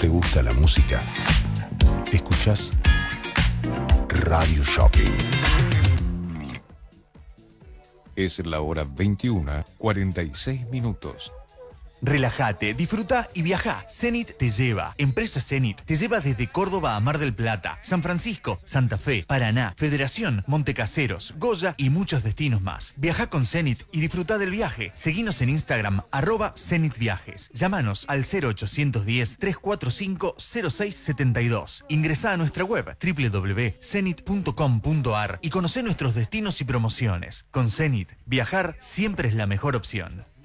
¿Te gusta la música? Escuchás Radio Shopping. Es la hora 21:46. Relájate, disfruta y viaja. Zenit te lleva. Empresa Zenit te lleva desde Córdoba a Mar del Plata, San Francisco, Santa Fe, Paraná, Federación, Montecaseros, Goya y muchos destinos más. Viaja con Zenit y disfruta del viaje. Seguinos en Instagram, @ZenitViajes. Llámanos al 0810-345-0672. Ingresá a nuestra web www.zenit.com.ar y conocé nuestros destinos y promociones. Con Zenit, viajar siempre es la mejor opción.